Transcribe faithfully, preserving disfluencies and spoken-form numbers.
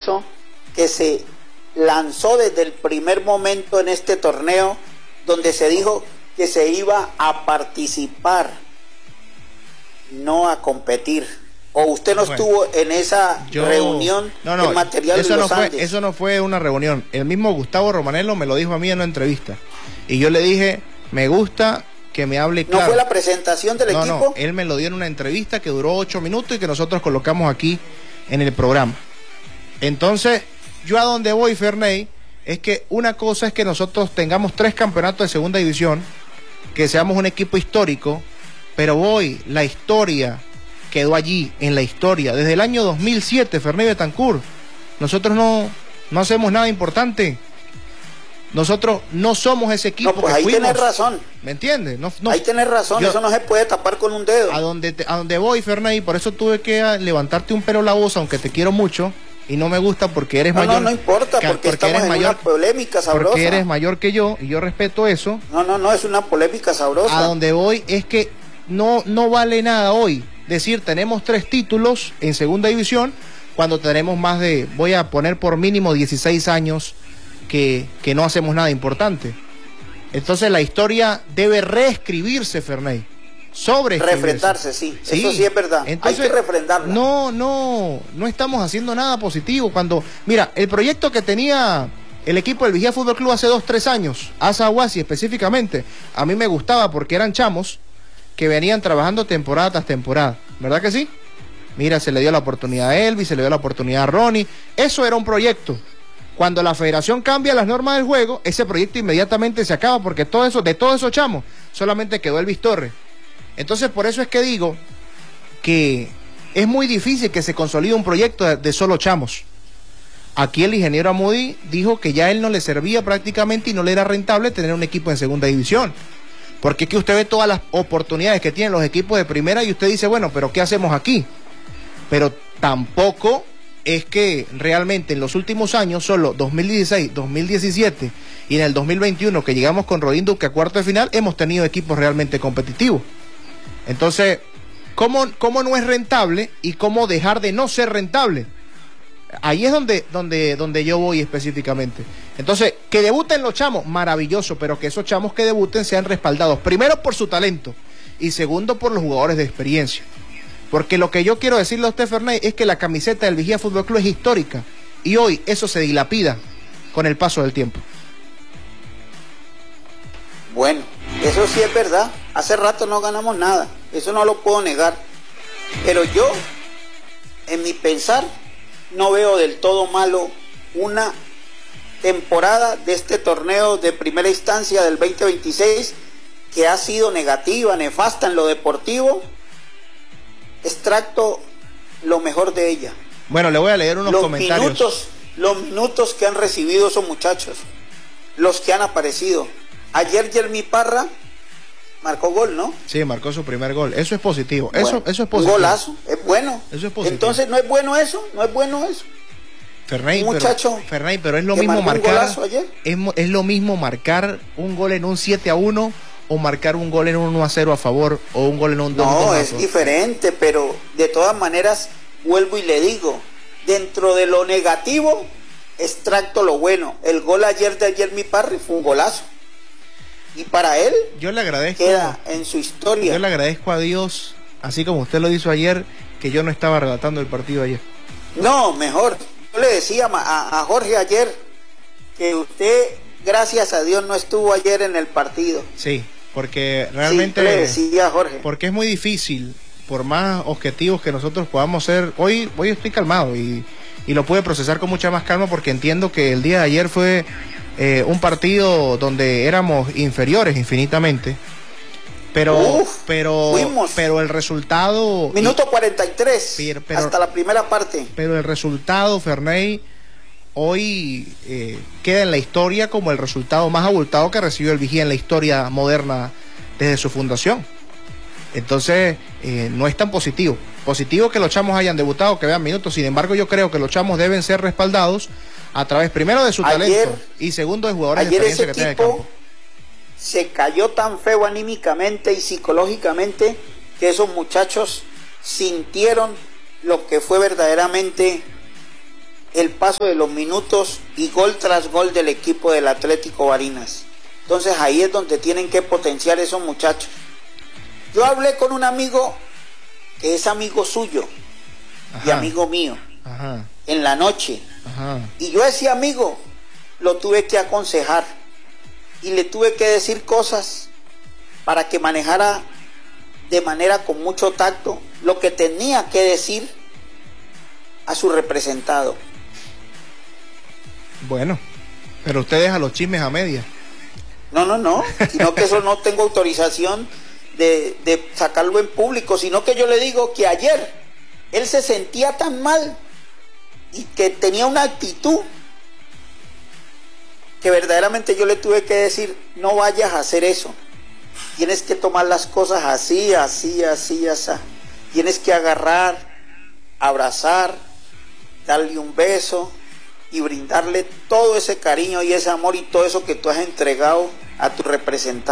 muchacho que se lanzó desde el primer momento en este torneo, donde se dijo que se iba a participar, no a competir. ¿O usted no bueno, estuvo en esa yo, reunión no, no, en material eso de los no fue, Andes? Eso no fue una reunión. El mismo Gustavo Romanello me lo dijo a mí en una entrevista. Y yo le dije, me gusta que me hable claro. ¿No fue la presentación del no, equipo? No, él me lo dio en una entrevista que duró ocho minutos y que nosotros colocamos aquí en el programa. Entonces, yo a donde voy, Ferney, es que una cosa es que nosotros tengamos tres campeonatos de segunda división, que seamos un equipo histórico, pero hoy la historia quedó allí, en la historia. Desde el año dos mil siete, Ferney Betancourt, nosotros no, no hacemos nada importante. Nosotros no somos ese equipo. No, pues que ahí fuimos. tenés razón. ¿Me entiendes? No, no, ahí tenés razón, yo, eso no se puede tapar con un dedo. A donde, te, a donde voy, Ferney, por eso tuve que levantarte un pelo la voz, aunque te quiero mucho, y no me gusta porque eres no, mayor. No, no importa, porque, porque estamos eres en mayor, una polémica sabrosa. Porque eres mayor que yo, y yo respeto eso. No, no, no, es una polémica sabrosa. A donde voy es que no, no vale nada hoy decir, tenemos tres títulos en segunda división, cuando tenemos más de, voy a poner por mínimo dieciséis años, que, que no hacemos nada importante. Entonces la historia debe reescribirse, Ferney. Sobre refrendarse, sí. sí, eso sí es verdad. Entonces, hay que refrendarla. No, no, no estamos haciendo nada positivo. Cuando, mira, el proyecto que tenía el equipo del Vigía Fútbol Club hace dos, tres años, Azahuasi específicamente, a mí me gustaba porque eran chamos que venían trabajando temporada tras temporada, ¿verdad que sí? Mira, se le dio la oportunidad a Elvis, se le dio la oportunidad a Ronnie, eso era un proyecto. Cuando la federación cambia las normas del juego, ese proyecto inmediatamente se acaba, porque todo eso, de todos esos chamos, solamente quedó Elvis Torres. Entonces, por eso es que digo que es muy difícil que se consolide un proyecto de, de solo chamos. Aquí el ingeniero Amudi dijo que ya a él no le servía prácticamente y no le era rentable tener un equipo en segunda división. Porque es que usted ve todas las oportunidades que tienen los equipos de primera y usted dice, bueno, pero ¿qué hacemos aquí? Pero tampoco es que realmente en los últimos años, solo dos mil dieciséis, dos mil diecisiete y en el dos mil veintiuno, que llegamos con Rodín Duque a cuarto de final, hemos tenido equipos realmente competitivos. Entonces, ¿cómo, cómo no es rentable y cómo dejar de no ser rentable? Ahí es donde, donde, donde yo voy específicamente. Entonces, que debuten los chamos, maravilloso, pero que esos chamos que debuten sean respaldados, primero por su talento y segundo por los jugadores de experiencia. Porque lo que yo quiero decirle a usted, Ferney, es que la camiseta del Vigía Fútbol Club es histórica y hoy eso se dilapida con el paso del tiempo. Bueno, eso sí es verdad. Hace rato no ganamos nada, eso no lo puedo negar. Pero yo, en mi pensar, no veo del todo malo una temporada de este torneo de primera instancia del veinte veintiséis que ha sido negativa, nefasta en lo deportivo. Extracto lo mejor de ella. Bueno, le voy a leer unos los comentarios. Minutos, los minutos que han recibido esos muchachos, los que han aparecido. Ayer Jeremy Parra marcó gol, ¿no? Sí, marcó su primer gol. Eso es positivo. Bueno, eso, eso es positivo. Un golazo, es bueno. Eso es positivo. Entonces, ¿no es bueno eso? ¿No es bueno eso? Ferney, un muchacho pero, Ferney, pero es lo mismo marcar. Ayer. Es, es lo mismo marcar un gol en un siete a uno o marcar un gol en un uno a cero a favor o un gol en un dos a dos. No, es diferente, pero de todas maneras vuelvo y le digo, dentro de lo negativo extracto lo bueno. El gol ayer de Jeremy Parra fue un golazo. Y para él yo le agradezco, queda en su historia. Yo le agradezco a Dios, así como usted lo hizo ayer, que yo no estaba relatando el partido ayer. No, mejor. Yo le decía a, a Jorge ayer que usted, gracias a Dios, no estuvo ayer en el partido. Sí, porque realmente... Sí, le decía a Jorge. Porque es muy difícil, por más objetivos que nosotros podamos ser. Hoy, hoy estoy calmado y, y lo pude procesar con mucha más calma porque entiendo que el día de ayer fue... Eh, un partido donde éramos inferiores infinitamente, pero Uf, pero fuimos. pero el resultado minuto cuarenta y tres pero, pero, hasta la primera parte, pero el resultado, Ferney, hoy eh, queda en la historia como el resultado más abultado que recibió el Vigía en la historia moderna desde su fundación. Entonces eh, no es tan positivo positivo que los chamos hayan debutado, que vean minutos. Sin embargo, yo creo que los chamos deben ser respaldados a través primero de su ayer, talento y segundo de jugadores de experiencia que tienen en el campo. Se cayó tan feo anímicamente y psicológicamente que esos muchachos sintieron lo que fue verdaderamente el paso de los minutos y gol tras gol del equipo del Atlético Barinas. Entonces ahí es donde tienen que potenciar esos muchachos. Yo hablé con un amigo que es amigo suyo. Ajá. Y amigo mío. Ajá. En la noche. Ajá. Y yo a ese amigo lo tuve que aconsejar y le tuve que decir cosas para que manejara de manera con mucho tacto lo que tenía que decir a su representado. Bueno, pero usted deja los chismes a media. No, no, no, sino que eso no tengo autorización de, de sacarlo en público, sino que yo le digo que ayer él se sentía tan mal y que tenía una actitud que verdaderamente yo le tuve que decir, no vayas a hacer eso, tienes que tomar las cosas así, así, así, así, tienes que agarrar, abrazar, darle un beso y brindarle todo ese cariño y ese amor y todo eso que tú has entregado a tu representante.